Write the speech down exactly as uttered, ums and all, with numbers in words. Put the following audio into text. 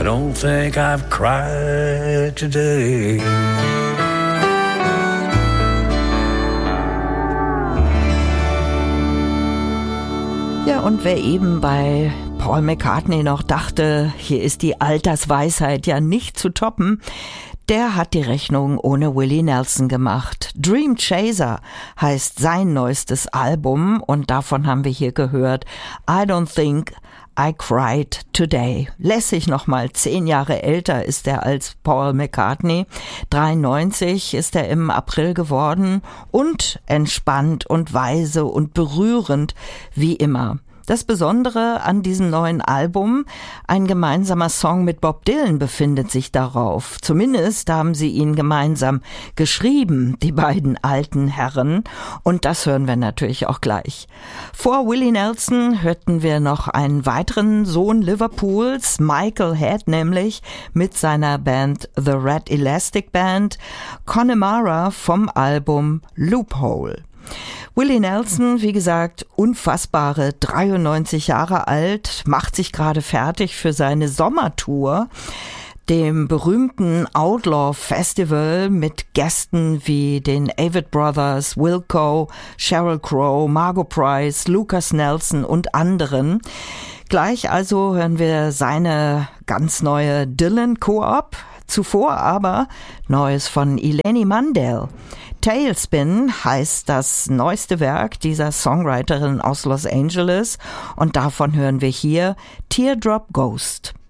I don't think I've cried today. Ja, und wer eben bei Paul McCartney noch dachte, hier ist die Altersweisheit ja nicht zu toppen, der hat die Rechnung ohne Willie Nelson gemacht. Dream Chaser heißt sein neuestes Album und davon haben wir hier gehört I Don't Think I Cried Today. Lässig nochmal, zehn Jahre älter ist er als Paul McCartney. dreiundneunzig ist er im April geworden und entspannt und weise und berührend wie immer. Das Besondere an diesem neuen Album, ein gemeinsamer Song mit Bob Dylan befindet sich darauf. Zumindest haben sie ihn gemeinsam geschrieben, die beiden alten Herren. Und das hören wir natürlich auch gleich. Vor Willie Nelson hörten wir noch einen weiteren Sohn Liverpools, Michael Head nämlich, mit seiner Band The Red Elastic Band, Connemara vom Album Loophole. Willie Nelson, wie gesagt, unfassbare dreiundneunzig Jahre alt, macht sich gerade fertig für seine Sommertour, dem berühmten Outlaw Festival mit Gästen wie den Avett Brothers, Wilco, Sheryl Crow, Margo Price, Lucas Nelson und anderen. Gleich also hören wir seine ganz neue Dylan-Koop. Zuvor aber Neues von Eleni Mandel. Tailspin heißt das neueste Werk dieser Songwriterin aus Los Angeles und davon hören wir hier Teardrop Ghost.